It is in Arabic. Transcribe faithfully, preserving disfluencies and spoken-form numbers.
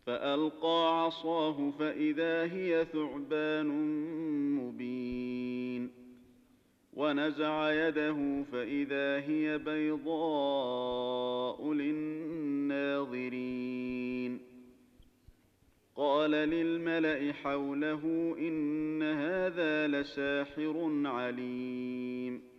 فألقى عصاه فإذا هي ثعبان مبين ونزع يده فإذا هي بيضاء للناظرين قال للملأ حوله إن هذا لساحر عليم